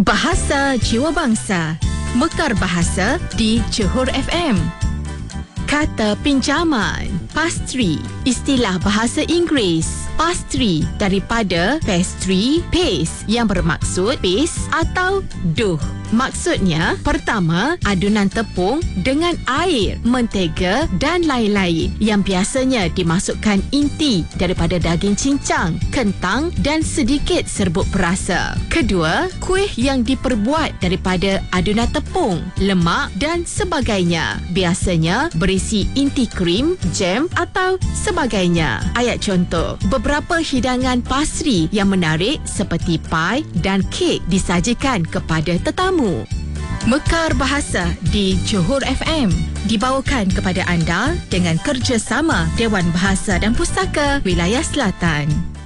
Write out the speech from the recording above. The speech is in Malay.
Bahasa Jiwa Bangsa, Mekar Bahasa di Johor FM. Kata pinjaman, pastry, istilah bahasa Inggeris. Pastry daripada pastry, paste yang bermaksud paste atau dough. Maksudnya, pertama, adunan tepung dengan air, mentega dan lain-lain yang biasanya dimasukkan inti daripada daging cincang, kentang dan sedikit serbuk perasa. Kedua, kuih yang diperbuat daripada adunan tepung, lemak dan sebagainya. Biasanya berisi inti krim, jam atau sebagainya. Ayat contoh, beberapa hidangan pastry yang menarik seperti pie dan kek disajikan kepada tetamu. Mekar Bahasa di Johor FM dibawakan kepada anda dengan kerjasama Dewan Bahasa dan Pustaka Wilayah Selatan.